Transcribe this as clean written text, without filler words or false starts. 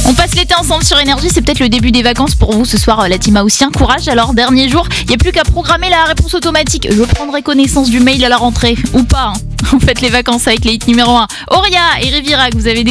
On passe l'été ensemble sur Énergie, c'est peut-être le début des vacances pour vous ce soir, la team Haussien. Courage, alors dernier jour, il n'y a plus qu'à programmer la réponse automatique. Je prendrai connaissance du mail à la rentrée, ou pas. Vous faites les vacances avec les hits numéro 1. Auria et Riviera que vous avez découvert.